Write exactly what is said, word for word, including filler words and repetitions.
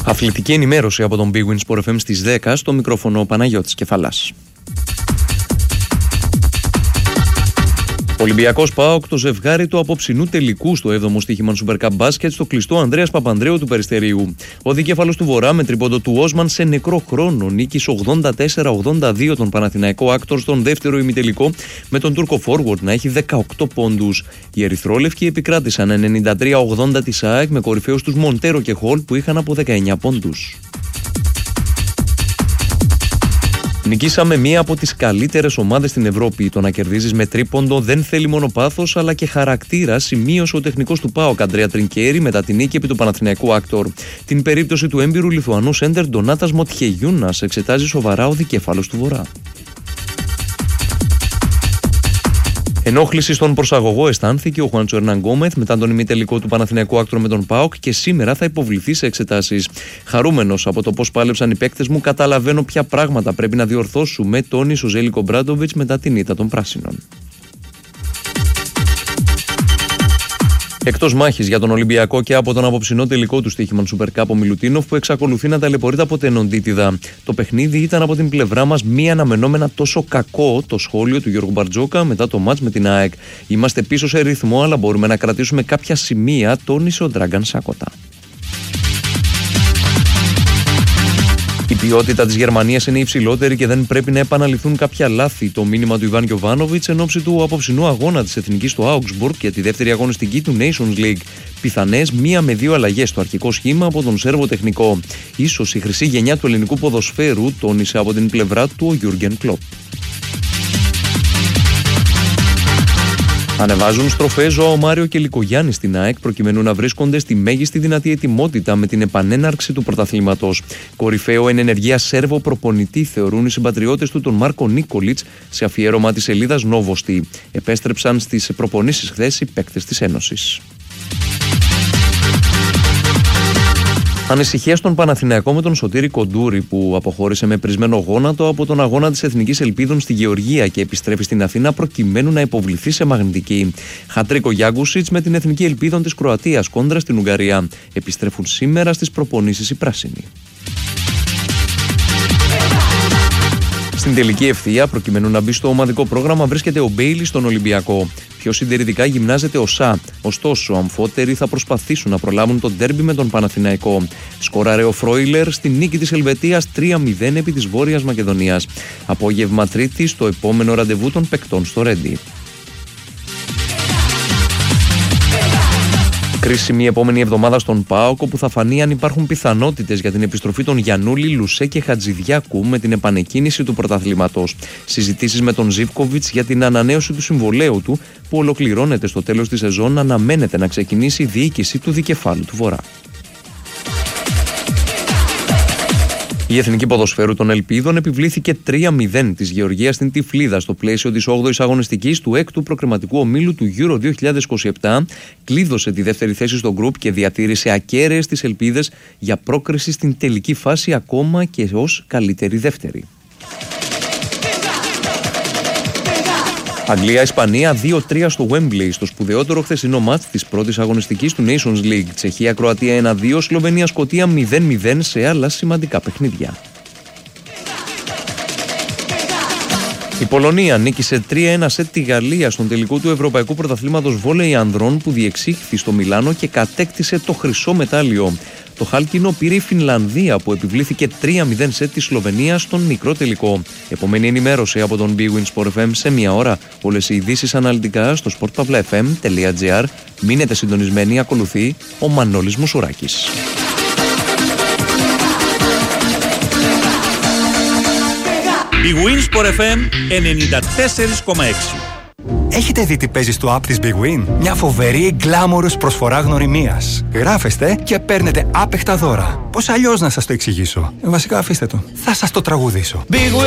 Αθλητική ενημέρωση από τον Big Win Sport εφ εμ στις δέκα, στο μικρόφωνο Παναγιώτης Κεφαλάς. Ολυμπιακός ΠΑΟΚ, το ζευγάρι του απόψινού τελικού στο έβδομο στοίχημα Super Cup Basket στο κλειστό Ανδρέας Παπανδρέου του Περιστερίου. Ο δικέφαλος του Βορρά με τρίποντο του Όσμαν σε νεκρό χρόνο νίκησε ογδόντα τέσσερα ογδόντα δύο τον Παναθηναϊκό Άκτορ στον δεύτερο ημιτελικό, με τον Τούρκο Forward να έχει δεκαοκτώ πόντους. Οι ερυθρόλευκοι επικράτησαν ενενήντα τρία ογδόντα της ΑΕΚ με κορυφαίους τους Μοντέρο και Χολ που είχαν από δεκαεννιά πόντους. Νικήσαμε μία από τις καλύτερες ομάδες στην Ευρώπη. Το να κερδίζεις με τρίποντο δεν θέλει μόνο πάθος αλλά και χαρακτήρα, σημείωσε ο τεχνικός του ΠΑΟΚ Αντρέα Τρινκέρι μετά την νίκη επί του Παναθηναϊκού Άκτορ. Την περίπτωση του έμπειρου Λιθουανού σέντερ Ντονάτας Μοτχεγιούνας εξετάζει σοβαρά ο δικέφαλος του Βορρά. Ενόχληση στον προσαγωγό αισθάνθηκε ο Χουάντσο Ερνάν Γκόμεθ μετά τον ημιτελικό του Παναθηναϊκού Άκτορ με τον ΠΑΟΚ και σήμερα θα υποβληθεί σε εξετάσεις. Χαρούμενος από το πώς πάλεψαν οι παίκτες μου, καταλαβαίνω ποια πράγματα πρέπει να διορθώσουμε, τόνισε ο Ζέλικο Μπράντοβιτς μετά την ήττα των πράσινων. Εκτός μάχης για τον Ολυμπιακό και από τον απόψινό τελικό του στοίχημα Super Cup ο Μιλουτίνοφ που εξακολουθεί να ταλαιπωρείται από τενοντίτιδα. Το παιχνίδι ήταν από την πλευρά μας μη αναμενόμενα τόσο κακό, το σχόλιο του Γιώργου Μπαρτζόκα μετά το μάτς με την ΑΕΚ. Είμαστε πίσω σε ρυθμό, αλλά μπορούμε να κρατήσουμε κάποια σημεία, τόνισε ο Ντράγκαν Σάκοτα. Η ποιότητα της Γερμανίας είναι υψηλότερη και δεν πρέπει να επαναληφθούν κάποια λάθη. Το μήνυμα του Ιβάν Γιοβάνοβιτς εν ώψη του απόψινού αγώνα της Εθνικής στο Augsburg για τη δεύτερη αγωνιστική του Nations League. Πιθανές μία με δύο αλλαγές στο αρχικό σχήμα από τον Σέρβο τεχνικό. Ίσως η χρυσή γενιά του ελληνικού ποδοσφαίρου, τόνισε από την πλευρά του ο Γιούργεν Κλοπ. Ανεβάζουν στροφές ο Μάριο και Λικογιάννη στην ΑΕΚ προκειμένου να βρίσκονται στη μέγιστη δυνατή ετοιμότητα με την επανέναρξη του πρωταθλήματος. Κορυφαίο εν ενεργεία Σέρβο προπονητή θεωρούν οι συμπατριώτες του τον Μάρκο Νίκολιτς σε αφιέρωμα της σελίδας Novosti. Επέστρεψαν στις προπονήσεις χθες οι παίκτες της Ένωσης. Ανησυχία στον Παναθηναϊκό με τον Σωτήρη Κοντούρη που αποχώρησε με πρισμένο γόνατο από τον αγώνα της Εθνικής Ελπίδων στη Γεωργία και επιστρέφει στην Αθήνα προκειμένου να υποβληθεί σε μαγνητική. Χατρίκο Γιάγκουσιτς με την Εθνική Ελπίδων της Κροατίας κόντρα στην Ουγγαρία. Επιστρέφουν σήμερα στις προπονήσεις οι πράσινοι. Στην τελική ευθεία, προκειμένου να μπει στο ομαδικό πρόγραμμα, βρίσκεται ο Μπέιλι στον Ολυμπιακό. Πιο συντηρητικά γυμνάζεται ο Σα. Ωστόσο, αμφότεροι θα προσπαθήσουν να προλάβουν τον ντέρμπι με τον Παναθηναϊκό. Σκόραρε ο Φρόιλερ στη νίκη της Ελβετίας τρία μηδέν επί της Βόρειας Μακεδονίας. Απόγευμα Τρίτη στο επόμενο ραντεβού των παικτών στο Ρέντι. Κρίσιμη επόμενη εβδομάδα στον ΠΑΟΚ, όπου θα φανεί αν υπάρχουν πιθανότητες για την επιστροφή των Γιαννούλη, Λουσέ και Χατζηδιάκου με την επανεκκίνηση του πρωταθλήματος. Συζητήσεις με τον Ζίβκοβιτς για την ανανέωση του συμβολαίου του, που ολοκληρώνεται στο τέλος της σεζόν, αναμένεται να ξεκινήσει η διοίκηση του δικεφάλου του Βορρά. Η Εθνική Ποδοσφαίρου των Ελπίδων επιβλήθηκε τρία μηδέν της Γεωργίας στην Τυφλίδα στο πλαίσιο της όγδοης αγωνιστικής του έκτου προκριματικού ομίλου του Euro δύο χιλιάδες είκοσι επτά, κλείδωσε τη δεύτερη θέση στο γκρουπ και διατήρησε ακέραιες τις ελπίδες για πρόκριση στην τελική φάση ακόμα και ως καλύτερη δεύτερη. Αγγλία-Ισπανία δύο τρία στο Wembley, στο σπουδαιότερο χθεσινό μάτς της πρώτης αγωνιστικής του Nations League. Τσεχία-Κροατία ένα δύο, Σλοβενία-Σκωτία μηδέν μηδέν σε άλλα σημαντικά παιχνίδια. Η Πολωνία νίκησε τρία ένα σετ τη Γαλλία στον τελικό του Ευρωπαϊκού Πρωταθλήματος Βόλεϊ Ανδρών που διεξήχθη στο Μιλάνο και κατέκτησε το χρυσό μετάλλιο. Το χάλκινο πήρε η Φινλανδία που επιβλήθηκε τρία μηδέν σετ τη Σλοβενία στον μικρό τελικό. Επομένη ενημέρωση από τον Big Win Sport εφ εμ σε μία ώρα. Όλες οι ειδήσεις αναλυτικά στο σπορτ παύλα εφ εμ τελεία τζι άρ. Μείνετε συντονισμένοι, ακολουθεί ο Μανώλης Μουσουράκης. Big Win Sport εφ εμ ενενήντα τέσσερα κόμμα έξι. Έχετε δει τι παίζει στο app της Big Win? Μια φοβερή glamorous προσφορά γνωριμίας. Γράφεστε και παίρνετε άπεχτα δώρα. Πώς αλλιώς να σας το εξηγήσω? Βασικά αφήστε το. Θα σας το τραγουδήσω. Big Win.